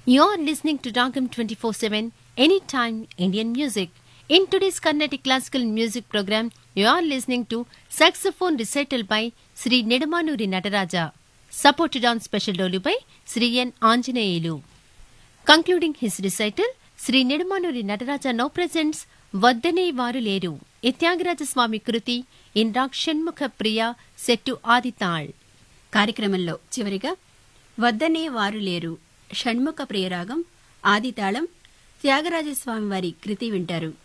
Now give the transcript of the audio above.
You're listening to Ragam 24/7 Anytime Indian Music. In today's Carnatic Classical Music program, you are listening to saxophone recital by Sri Nedumanuri Nataraja, supported on special dolu by Sri N. Anjaneyulu. Concluding his recital, Sri Nedumanuri Nataraja now presents Vaddane Varu Leru, a Tyagaraja Swami Kruti in Rag Shanmukha Priya set to Adital. కార్యక్రమంలో చివరిగా వద్దనే వారు లేరు షణ్ముఖ ప్రియరాగం ఆదితాళం త్యాగరాజస్వామి వారి కృతి వింటారు.